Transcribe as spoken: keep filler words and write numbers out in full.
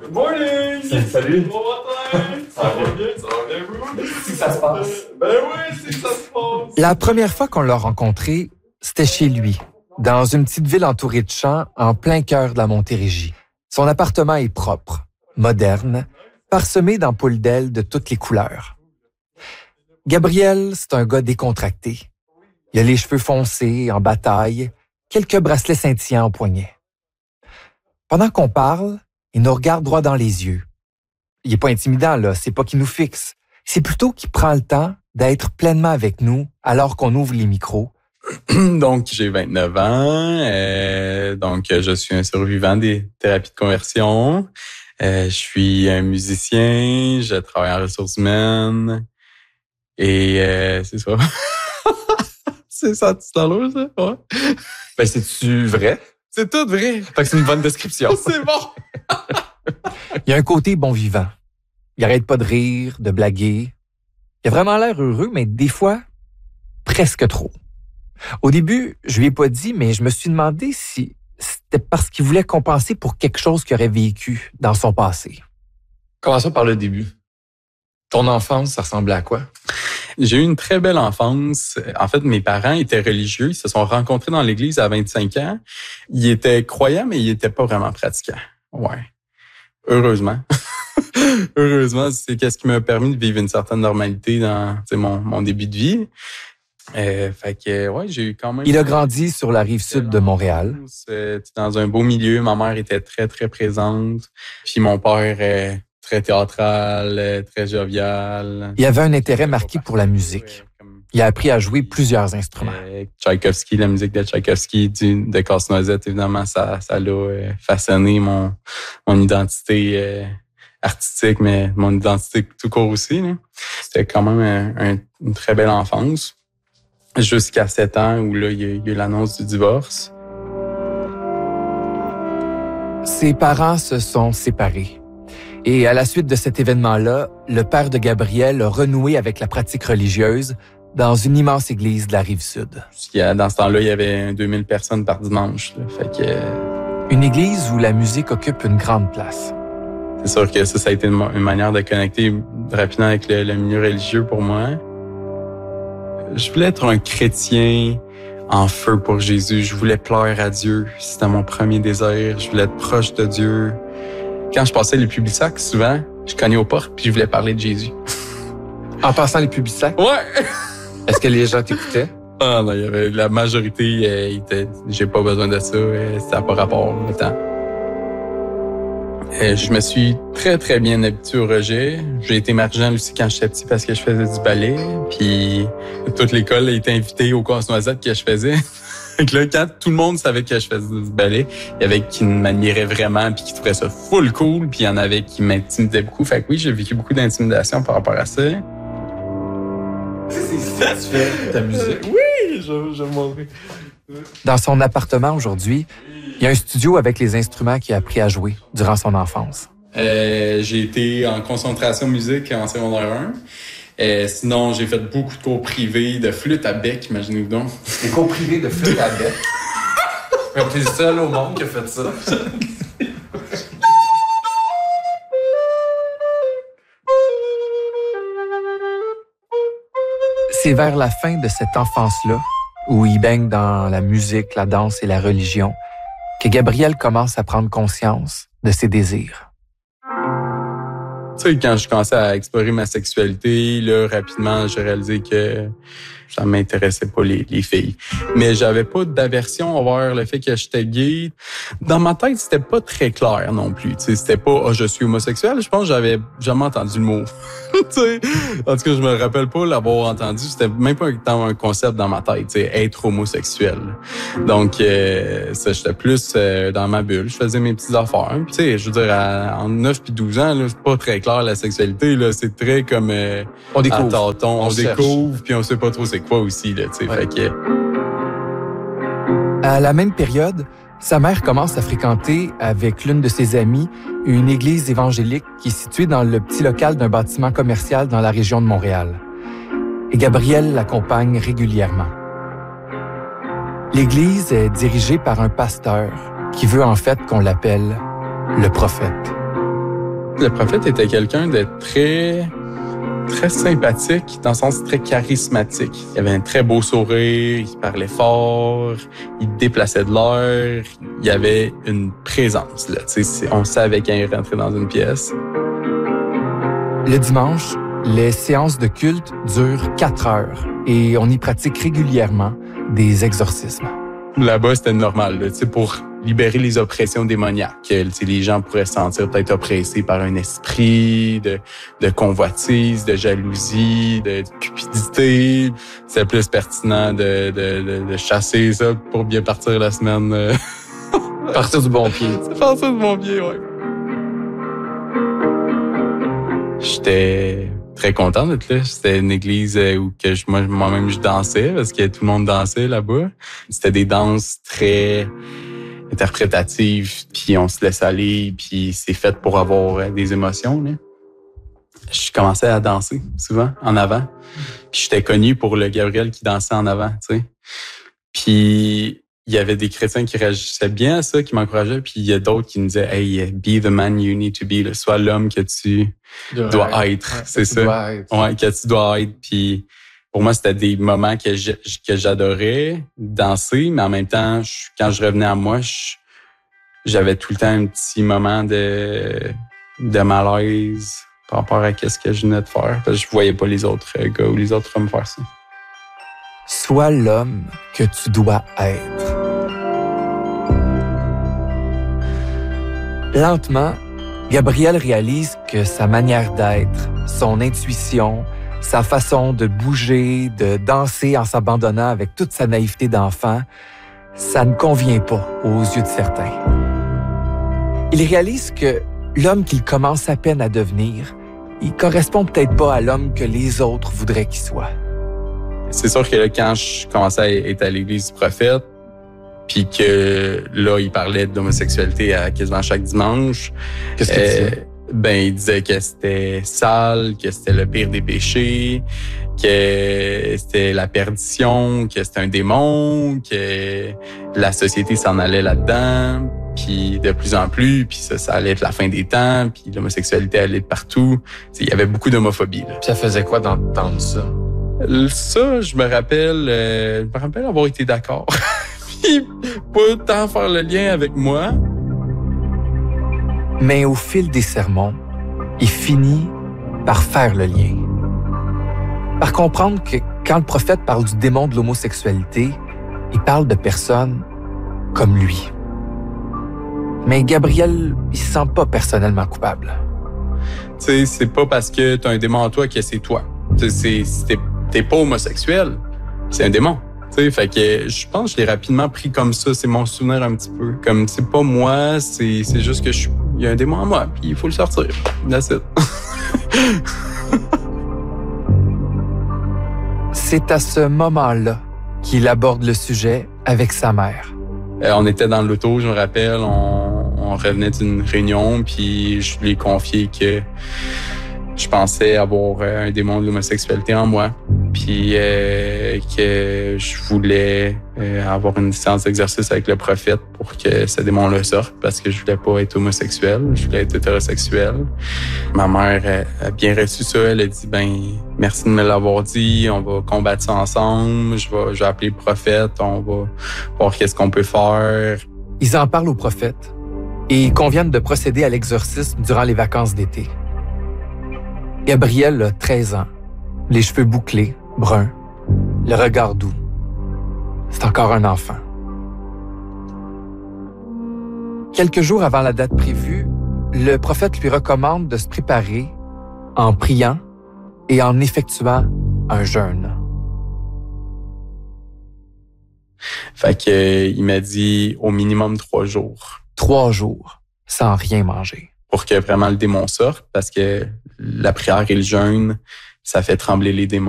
Good morning! Salut, salut. Bon matin! Ça va bien? Ça va bien, vous? Si ça se passe. Ben oui, c'est que ça se passe! La première fois qu'on l'a rencontré, c'était chez lui, dans une petite ville entourée de champs, en plein cœur de la Montérégie. Son appartement est propre, moderne, parsemé d'ampoules d'ailes de toutes les couleurs. Gabriel, c'est un gars décontracté. Il a les cheveux foncés, en bataille, quelques bracelets scintillants au poignet. Pendant qu'on parle, il nous regarde droit dans les yeux. Il est pas intimidant, là, c'est pas qu'il nous fixe. C'est plutôt qu'il prend le temps d'être pleinement avec nous alors qu'on ouvre les micros. Donc, j'ai vingt-neuf ans. Euh, donc, je suis un survivant des thérapies de conversion. Euh, je suis un musicien. Je travaille en ressources humaines. Et euh, c'est ça. C'est ça, tu dans l'eau, ça? Ouais. Ben, c'est-tu vrai? C'est tout vrai. Fait que c'est une bonne description. C'est bon. Il a un côté bon vivant. Il arrête pas de rire, de blaguer. Il a vraiment l'air heureux, mais des fois, presque trop. Au début, je lui ai pas dit, mais je me suis demandé si c'était parce qu'il voulait compenser pour quelque chose qu'il aurait vécu dans son passé. Commençons par le début. Ton enfance, ça ressemblait à quoi? J'ai eu une très belle enfance. En fait, mes parents étaient religieux. Ils se sont rencontrés dans l'église à vingt-cinq ans. Ils étaient croyants, mais ils étaient pas vraiment pratiquants. Ouais. Heureusement. Heureusement, c'est qu'est-ce qui m'a permis de vivre une certaine normalité dans mon, mon début de vie. Euh, fait que, ouais, j'ai eu quand même... Il a grandi sur la rive sud de Montréal. C'était dans un beau milieu. Ma mère était très, très présente. Puis mon père... Euh, très théâtral, très jovial. Il avait un intérêt marqué pour la musique. Il a appris à jouer plusieurs instruments. Tchaïkovski, la musique de Tchaïkovski, du, de Casse-Noisette, évidemment, ça, ça l'a façonné mon, mon identité euh, artistique, mais mon identité tout court aussi. Là. C'était quand même un, un, une très belle enfance. Jusqu'à sept ans où là, il y a, il y a eu l'annonce du divorce. Ses parents se sont séparés. Et à la suite de cet événement-là, le père de Gabriel a renoué avec la pratique religieuse dans une immense église de la Rive-Sud. Dans ce temps-là, il y avait deux mille personnes par dimanche. Là, fait que... Une église où la musique occupe une grande place. C'est sûr que ça, ça a été une, une manière de connecter rapidement avec le, le milieu religieux pour moi. Je voulais être un chrétien en feu pour Jésus. Je voulais plaire à Dieu. C'était mon premier désir. Je voulais être proche de Dieu. Quand je passais les Publisac, souvent, je cognais aux portes puis je voulais parler de Jésus. En passant les Publisac? Ouais! Est-ce que les gens t'écoutaient? Ah non, il y avait la majorité, euh, était, j'ai pas besoin de ça, euh, ça n'a pas rapport le temps. Euh, je me suis très, très bien habitué au rejet. J'ai été marginal aussi quand j'étais petit parce que je faisais du ballet. Puis toute l'école a été invitée au Casse-Noisette que je faisais. Donc là, quand tout le monde savait que je faisais du ballet, il y avait qui m'admirait vraiment puis qui trouvait ça full cool, puis il y en avait qui m'intimidaient beaucoup. Fait que oui, j'ai vécu beaucoup d'intimidation par rapport à ça. C'est ça que tu fais, ta musique? Oui, je, je vais montrer. Dans son appartement aujourd'hui, il y a un studio avec les instruments qu'il a appris à jouer durant son enfance. Euh, j'ai été en concentration musique en secondaire un. Euh, sinon, j'ai fait beaucoup de cours privés de flûte à bec, imaginez-vous donc. Des cours privés de flûte à bec. T'es le seul au monde qui a fait ça. C'est vers la fin de cette enfance-là, où il baigne dans la musique, la danse et la religion, que Gabriel commence à prendre conscience de ses désirs. Tu sais, quand je commençais à explorer ma sexualité, là, rapidement, j'ai réalisé que ça m'intéressait pas les, les filles. Mais j'avais pas d'aversion envers le fait que j'étais gay. Dans ma tête, c'était pas très clair non plus. Tu sais, c'était pas « Ah, oh, je suis homosexuel ». Je pense que j'avais jamais entendu le mot. Tu sais, en tout cas, je me rappelle pas l'avoir entendu. C'était même pas un concept dans ma tête, tu sais, être homosexuel. Donc, euh, ça, j'étais plus euh, dans ma bulle. Je faisais mes petites affaires. Puis, tu sais, je veux dire, à, en neuf puis douze ans, là, c'est pas très clair la sexualité. Là, c'est très comme euh, on découvre, à tâtons, on, on découvre, puis on sait pas trop c'est quoi aussi, là, tu sais. Ouais. Fait que... À la même période, sa mère commence à fréquenter avec l'une de ses amies une église évangélique qui est située dans le petit local d'un bâtiment commercial dans la région de Montréal. Et Gabriel l'accompagne régulièrement. L'église est dirigée par un pasteur qui veut en fait qu'on l'appelle le prophète. Le prophète était quelqu'un de très, très sympathique, dans le sens très charismatique. Il avait un très beau sourire, il parlait fort, il déplaçait de l'air, il y avait une présence, là. Tu sais, on savait quand il rentrait dans une pièce. Le dimanche, les séances de culte durent quatre heures et on y pratique régulièrement des exorcismes. Là-bas, c'était normal, là, tu sais, pour libérer les oppressions démoniaques. Tu sais, les gens pourraient se sentir peut-être oppressés par un esprit de, de convoitise, de jalousie, de cupidité. C'est plus pertinent de, de, de, de chasser ça pour bien partir la semaine. Euh... Partir du bon pied. C'est partir du bon pied, ouais. J'étais très content d'être là. C'était une église où que je, moi, moi-même je dansais parce que tout le monde dansait là-bas. C'était des danses très interprétatives, puis on se laisse aller, puis c'est fait pour avoir des émotions, là. Je commençais à danser souvent en avant. Puis j'étais connu pour le Gabriel qui dansait en avant, tu sais. Puis il y avait des chrétiens qui réagissaient bien à ça, qui m'encourageaient, puis il y a d'autres qui me disaient « Hey, be the man you need to be », là. Sois l'homme que tu dois, dois être. Ouais, c'est ça. Être. Ouais, que tu dois être. Puis pour moi, c'était des moments que je, que j'adorais danser, mais en même temps, je, quand je revenais à moi, je, j'avais tout le temps un petit moment de, de malaise par rapport à ce que je venais de faire, parce que je voyais pas les autres gars ou les autres hommes faire ça. Sois l'homme que tu dois être. Lentement, Gabriel réalise que sa manière d'être, son intuition, sa façon de bouger, de danser en s'abandonnant avec toute sa naïveté d'enfant, ça ne convient pas aux yeux de certains. Il réalise que l'homme qu'il commence à peine à devenir, il correspond peut-être pas à l'homme que les autres voudraient qu'il soit. C'est sûr que là, quand je commençais à être à l'église du prophète, puis que là, il parlait d'homosexualité à quasiment chaque dimanche. Qu'est-ce qu'il euh, disait? Ben, il disait que c'était sale, que c'était le pire des péchés, que c'était la perdition, que c'était un démon, que la société s'en allait là-dedans, puis de plus en plus, puis ça, ça allait être la fin des temps, puis l'homosexualité allait être partout. T'sais, il y avait beaucoup d'homophobie, là. Puis ça faisait quoi d'entendre ça? Ça, je me rappelle, euh, je me rappelle avoir été d'accord. Puis pas tant faire le lien avec moi. Mais au fil des sermons, il finit par faire le lien. Par comprendre que quand le prophète parle du démon de l'homosexualité, il parle de personnes comme lui. Mais Gabriel, il se sent pas personnellement coupable. Tu sais, c'est pas parce que t'as un démon en toi que c'est toi. Tu sais, c'est, t'es pas homosexuel, c'est un démon. Tu sais, fait que je pense que je l'ai rapidement pris comme ça. C'est mon souvenir un petit peu. Comme c'est pas moi, c'est, c'est juste que je il y a un démon en moi, puis il faut le sortir. That's it. C'est à ce moment-là qu'il aborde le sujet avec sa mère. Euh, on était dans l'auto, je me rappelle, on, on revenait d'une réunion, puis je lui ai confié que je pensais avoir un démon de l'homosexualité en moi, puis euh, que je voulais euh, avoir une séance d'exercice avec le prophète pour que ce démon-là sorte, parce que je voulais pas être homosexuel, je voulais être hétérosexuel. Ma mère a, a bien reçu ça, elle a dit « ben merci de me l'avoir dit, on va combattre ça ensemble, je vais, je vais appeler le prophète, on va voir qu'est-ce qu'on peut faire. » Ils en parlent au prophète et ils conviennent de procéder à l'exorcisme durant les vacances d'été. Gabriel a treize ans, les cheveux bouclés, bruns, le regard doux. C'est encore un enfant. Quelques jours avant la date prévue, le prophète lui recommande de se préparer en priant et en effectuant un jeûne. Fait que, euh, il m'a dit au minimum trois jours. Trois jours, sans rien manger. Pour que vraiment le démon sorte, parce que la prière et le jeûne, ça fait trembler les démons.